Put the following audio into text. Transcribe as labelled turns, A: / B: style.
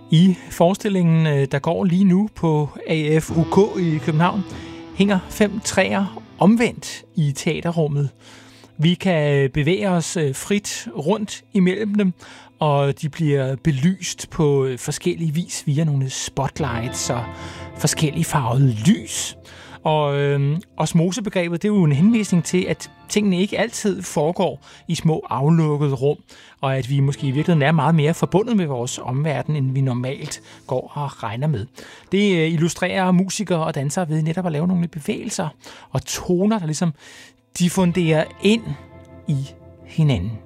A: I forestillingen, der går lige nu på AFUK i København, hænger 5 træer omvendt i teaterrummet. Vi kan bevæge os frit rundt imellem dem, og de bliver belyst på forskellige vis via nogle spotlights og forskellige farvede lys. Og osmosebegrebet, det er jo en henvisning til, at tingene ikke altid foregår i små aflukkede rum, og at vi måske i virkeligheden er meget mere forbundet med vores omverden, end vi normalt går og regner med. Det illustrerer musikere og dansere ved netop at lave nogle bevægelser og toner, der ligesom diffunderer ind i hinanden.